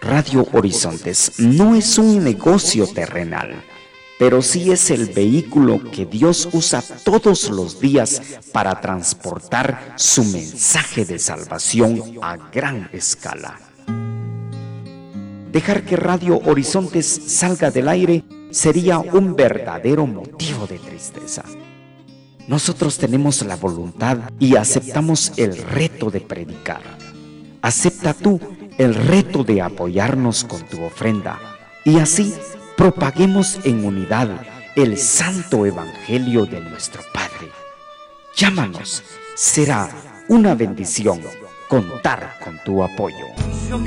Radio Horizontes no es un negocio terrenal, pero sí es el vehículo que Dios usa todos los días para transportar su mensaje de salvación a gran escala. Dejar que Radio Horizontes salga del aire sería un verdadero motivo de tristeza. Nosotros tenemos la voluntad y aceptamos el reto de predicar. Acepta tú el reto de apoyarnos con tu ofrenda y así propaguemos en unidad el santo evangelio de nuestro Padre. Llámanos, será una bendición contar con tu apoyo.